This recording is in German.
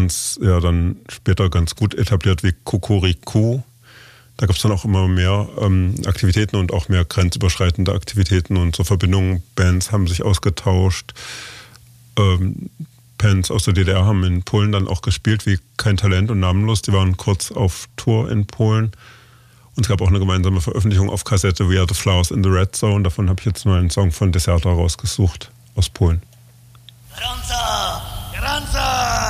uns ja dann später ganz gut etabliert wie Cocorico. Da gab es dann auch immer mehr Aktivitäten und auch mehr grenzüberschreitende Aktivitäten und so Verbindungen. Bands haben sich ausgetauscht. Bands aus der DDR haben in Polen dann auch gespielt wie Kein Talent und Namenlos. Die waren kurz auf Tour in Polen. Und es gab auch eine gemeinsame Veröffentlichung auf Kassette, We Are the Flowers in the Red Zone. Davon habe ich jetzt nur einen Song von Deserta rausgesucht aus Polen. Gorąco! Gorąco!